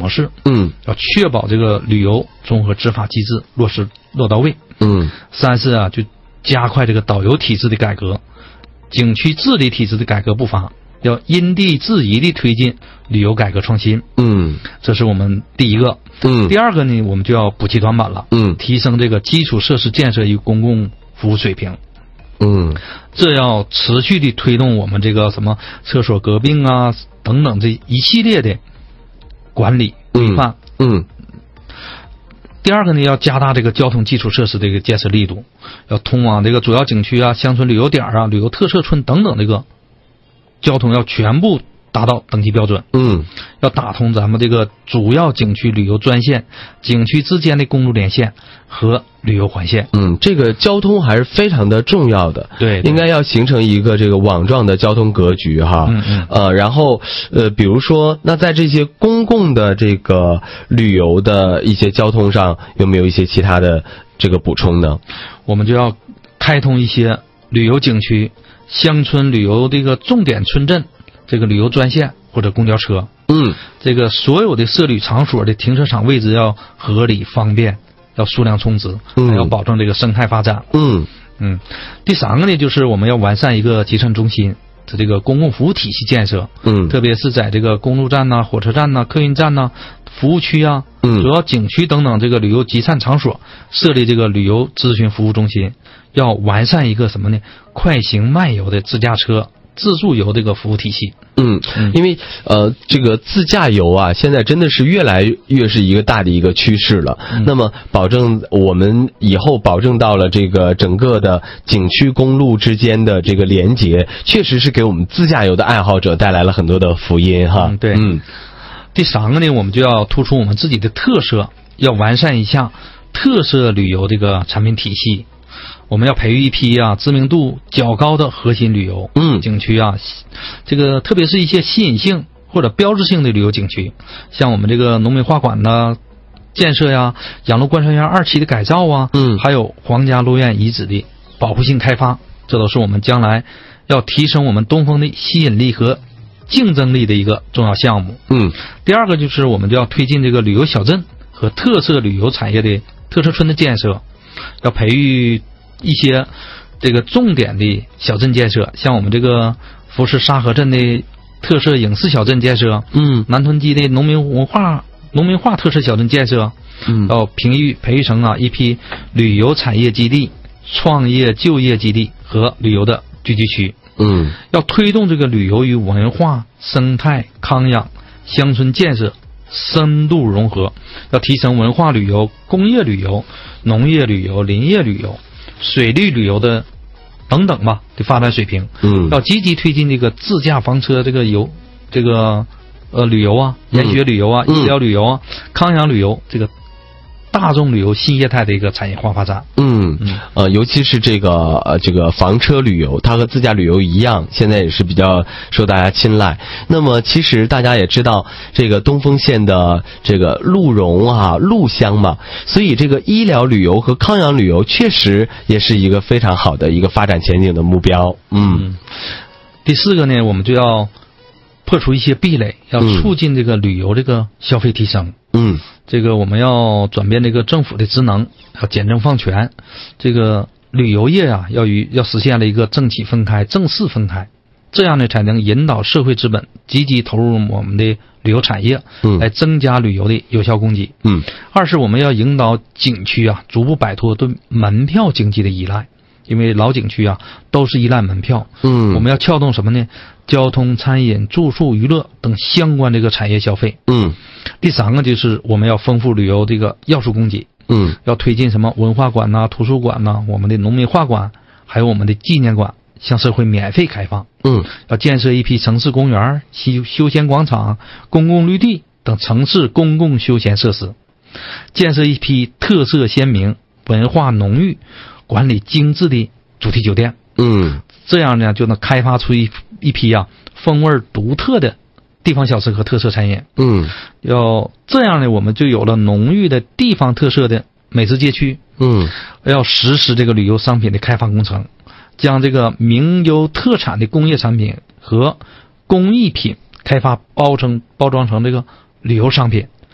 模式，要确保这个旅游综合执法机制落到位。三是啊，就加快这个导游体制的改革，景区治理体制的改革步伐，要因地制宜地推进旅游改革创新。这是我们第一个。第二个呢，我们就要补齐短板了。提升这个基础设施建设与公共服务水平。这要持续地推动我们这个什么厕所合并啊等等这一系列的管理规范。第二个呢，要加大这个交通基础设施的一个建设力度，要通往这个主要景区啊、乡村旅游点啊、旅游特色村等等这个交通要全部达到等级标准。要打通咱们这个主要景区旅游专线、景区之间的公路连线和旅游环线。 这个交通还是非常的重要的。对，应该要形成一个这个网状的交通格局哈。然后比如说，那在这些公共的这个旅游的一些交通上，有没有一些其他的这个补充呢？ 我们就要开通一些旅游景区、乡村旅游这个重点村镇这个旅游专线或者公交车。这个所有的涉旅场所的停车场位置要合理方便，要数量充足，还要保证这个生态发展。第三个呢，就是我们要完善一个集散中心的这个公共服务体系建设。特别是在这个公路站呐、火车站呐、客运站呐、服务区啊、主要景区等等这个旅游集散场所设立这个旅游咨询服务中心，要完善一个什么呢？快行慢游的自驾车自助游这个服务体系。 因为这个自驾游啊，现在真的是越来越是一个大的一个趋势了。那么保证我们以后保证到了这个整个的景区公路之间的这个连接，确实是给我们自驾游的爱好者带来了很多的福音哈。 对。第三个呢，我们就要突出我们自己的特色，要完善一下特色旅游这个产品体系。我们要培育一批知名度较高的核心旅游景区啊，这个特别是一些吸引性或者标志性的旅游景区，像我们这个农民画馆的建设呀、养鹿观山园2期的改造啊，还有皇家鹿苑遗址的保护性开发，这都是我们将来要提升我们东风的吸引力和竞争力的一个重要项目。第二个就是我们就要推进这个旅游小镇和特色旅游产业的特色村的建设，要培育一些这个重点的小镇建设，像我们这个福士沙河镇的特色影视小镇建设，南屯基的农民画特色小镇建设，要培育成一批旅游产业基地、创业就业基地和旅游的聚居区。要推动这个旅游与文化、生态、康养、乡村建设深度融合，要提升文化旅游、工业旅游、农业旅游、林业旅游、水利旅游的等等吧的发展水平。要积极推进这个自驾房车这个旅游啊、研学旅游啊、医疗旅游啊、康养旅游这个大众旅游新业态的一个产业化发展。 尤其是这个房车旅游，它和自驾旅游一样，现在也是比较受大家青睐。那么其实大家也知道，这个东丰县的这个鹿茸啊、鹿香嘛，所以这个医疗旅游和康养旅游确实也是一个非常好的一个发展前景的目标。 第四个呢，我们就要破除一些壁垒，要促进这个旅游这个消费提升。这个我们要转变这个政府的职能，要简政放权。这个旅游业啊，要实现了一个政企分开、政事分开，这样呢才能引导社会资本积极投入我们的旅游产业，来增加旅游的有效供给。二是我们要引导景区啊，逐步摆脱对门票经济的依赖。因为老景区啊都是依赖门票，我们要撬动什么呢？交通、餐饮、住宿、娱乐等相关这个产业消费。第三个就是我们要丰富旅游这个要素供给，要推进什么文化馆呐、图书馆呐、我们的农民画馆，还有我们的纪念馆向社会免费开放。要建设一批城市公园、休闲广场、公共绿地等城市公共休闲设施，建设一批特色鲜明、文化浓郁、管理精致的主题酒店。这样呢就能开发出一批风味独特的地方小吃和特色餐饮。要这样呢，我们就有了浓郁的地方特色的美食街区。要实施这个旅游商品的开发工程，将这个名优特产的工业产品和工艺品开发包装成这个旅游商品，